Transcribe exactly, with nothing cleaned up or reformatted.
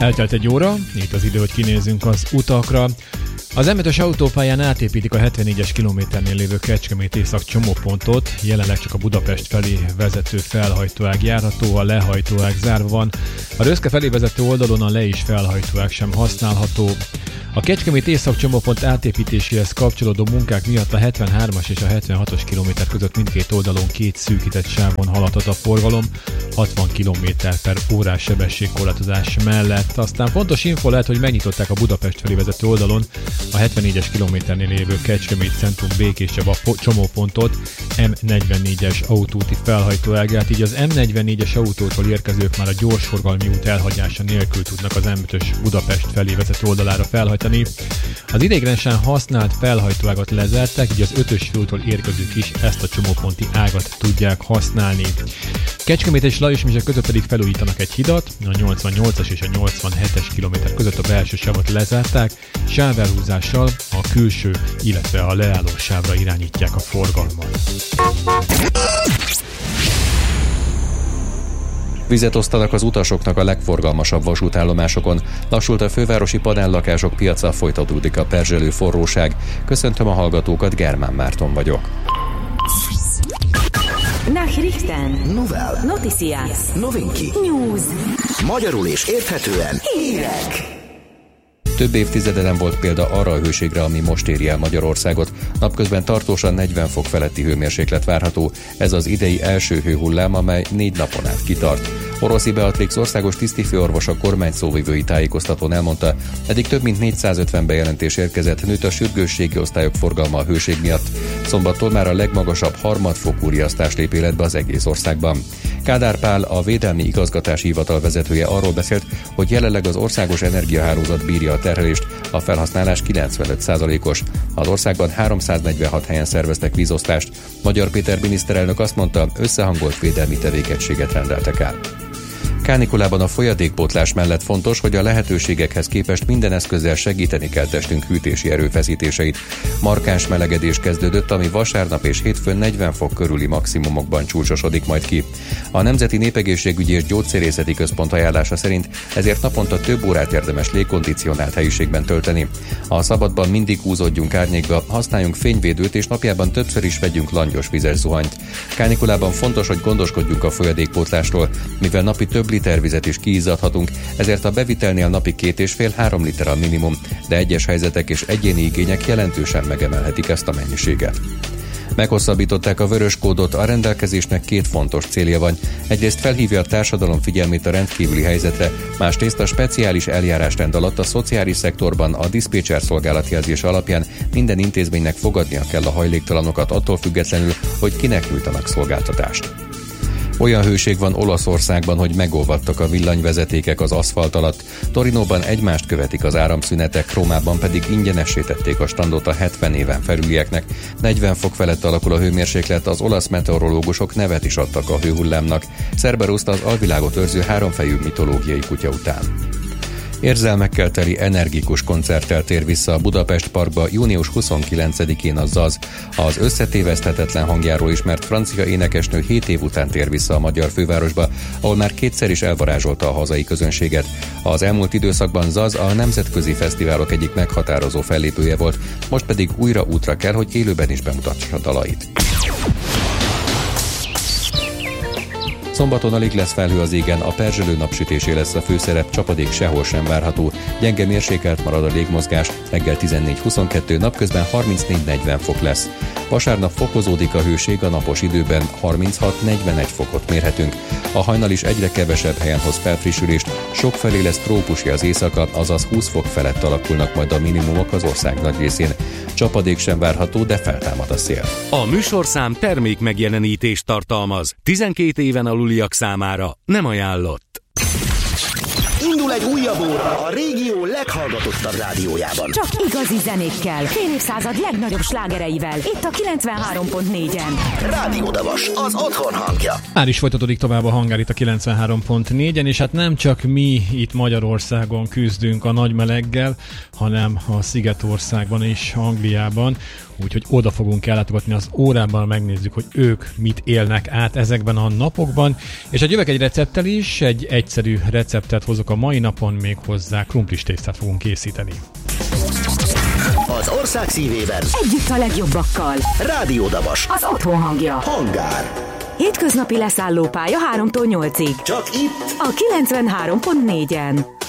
Eltelt egy óra, itt az idő, hogy kinézzünk az utakra. Az em ötös autópályán átépítik a hetvennégyes kilométernél lévő Kecskemét-Észak csomópontot, jelenleg csak a Budapest felé vezető felhajtóág járható, a lehajtóág zárva van. A Röszke felé vezető oldalon a le- és felhajtóág sem használható. A Kecskemét-Észak csomópont átépítéséhez kapcsolódó munkák miatt a hetvenhármas és a hetvenhatos kilométer között mindkét oldalon két szűkített sávon haladhat a forgalom, hatvan kilométer per órás sebességkorlátozás mellett. Aztán fontos info lehet, hogy megnyitották a Budapest felé vezető oldalon a hetvennégyes kilométernél lévő Kecskemét Centrum Békés Csaba csomópontot, em negyvennégyes autóúti felhajtóágát, így az em negyvennégyes autótól érkezők már a gyorsforgalmi út elhagyása nélkül tudnak az em ötös Budapest felé vezető oldalára felhajtani. Az ideiglenesen használt felhajtóágat lezárták, így az ötös főúttól érkezők is ezt a csomóponti ágat tudják használni. Kecskemét és Lajosmizse között pedig felújítanak egy hidat, a nyolcvannyolcas és a nyolcvanhetes kilométer között a belső sávot lezárták, sávelhúzással a külső, illetve a leálló sávra irányítják a forgalmat. Vizet osztanak az utasoknak a legforgalmasabb vasútállomásokon. Lassult a fővárosi panellakások piaca, folytatódik a perzselő forróság. Köszöntöm a hallgatókat, Germán Márton vagyok. Nachrichten. Novel. Noticias. Novinki. News. Magyarul és érthetően hírek. Több évtizede nem volt példa arra a hőségre, ami most éri el Magyarországot. Napközben tartósan negyven fok feletti hőmérséklet várható. Ez az idei első hőhullám, amely négy napon át kitart. Oroszi Beatrix országos tisztifőorvos a kormány szóvivői tájékoztatón elmondta, eddig több mint négyszázötven bejelentés érkezett, nőtt a sürgősségi osztályok forgalma a hőség miatt. Szombattól már a legmagasabb harmadfokú riasztás lép életbe az egész országban. Kádár Pál, a Védelmi Igazgatási Hivatal vezetője arról beszélt, hogy jelenleg az országos energiahálózat bírja a terhelést, a felhasználás kilencvenöt százalékos. Az országban háromszáznegyvenhat helyen szerveztek vízosztást. Magyar Péter miniszterelnök azt mondta, összehangolt védelmi tevékenységet rendeltek el. Kánikulában a folyadékpótlás mellett fontos, hogy a lehetőségekhez képest minden eszközzel segíteni kell testünk hűtési erőfeszítéseit. Markáns melegedés kezdődött, ami vasárnap és hétfőn negyven fok körüli maximumokban csúcsosodik majd ki. A Nemzeti Népegészségügyi és Gyógyszerészeti Központ ajánlása szerint ezért naponta több órát érdemes légkondicionált helyiségben tölteni. A szabadban mindig húzódjunk árnyékba, használjunk fényvédőt és napjában többször is vegyünk langyos vizes zuhanyt. Kánikulában fontos, hogy gondoskodjunk a folyadékpótlásról, mivel napi több liter vizet is kiizzadhatunk, ezért a bevitelnél napi két és fél három liter a minimum, de egyes helyzetek és egyéni igények jelentősen megemelhetik ezt a mennyiséget. Meghosszabbították a vörös kódot, a rendelkezésnek két fontos célja van. Egyrészt felhívja a társadalom figyelmét a rendkívüli helyzetre, másrészt a speciális eljárásrend alatt a szociális szektorban a diszpécser szolgálatjelzés alapján minden intézménynek fogadnia kell a hajléktalanokat attól függetlenül, hogy kinek nyújtanak szolgáltatást. Olyan hőség van Olaszországban, hogy megolvadtak a villanyvezetékek az aszfalt alatt. Torinóban egymást követik az áramszünetek, Rómában pedig ingyenessé tették a standot a hetven éven felülieknek. negyven fok felett alakul a hőmérséklet, az olasz meteorológusok nevet is adtak a hőhullámnak. Cerberuszt, az alvilágot őrző háromfejű mitológiai kutya után. Érzelmekkel teli energikus koncerttel tér vissza a Budapest Parkba június huszonkilencedikén a Zaz. Az összetéveszthetetlen hangjáról ismert francia énekesnő hét év után tér vissza a magyar fővárosba, ahol már kétszer is elvarázsolta a hazai közönséget. Az elmúlt időszakban Zaz a nemzetközi fesztiválok egyik meghatározó fellépője volt, most pedig újra útra kell, hogy élőben is bemutassa dalait. Szombaton alig lesz felhő az égen, a perzselő napsütésé lesz a főszerep, csapadék sehol sem várható. Gyenge mérsékelt marad a légmozgás, reggel tizennégy huszonkettő, napközben harmincnégy-negyven fok lesz. Vasárnap fokozódik a hőség, a napos időben harminchat-negyvenegy fokot mérhetünk. A hajnal is egyre kevesebb helyen hoz felfrissülést, sokfelé lesz trópusi az éjszaka, azaz húsz fok felett alakulnak majd a minimumok az ország nagy részén. Csapadék sem várható, de feltámad a szél. A műsorszám termék megjelenítést tartalmaz. tizenkét éven aluliak számára nem ajánlott. Indul egy újabb óra a régió leghallgatottabb rádiójában. Csak igazi zenékkel, fél évszázad legnagyobb slágereivel. Itt a kilencvenhárom pont négyen. Rádió Davas, az otthon hangja. Már is folytatódik tovább a hangár itt a kilencvenhárom pont négyen, és hát nem csak mi itt Magyarországon küzdünk a nagy meleggel, hanem a Szigetországban és Angliában. Úgyhogy oda fogunk ellátogatni az órában, megnézzük, hogy ők mit élnek át ezekben a napokban. És hát jövök egy recepttel is, egy egyszerű receptet hozok a mai napon még hozzá krumplis tésztát fogunk készíteni. Az ország szívében Együtt a legjobbakkal. Rádió Dabas, Az otthon hangja. Hangár. Hétköznapi leszállópálya háromtól nyolcig. Csak itt A kilencvenhárom pont négyen.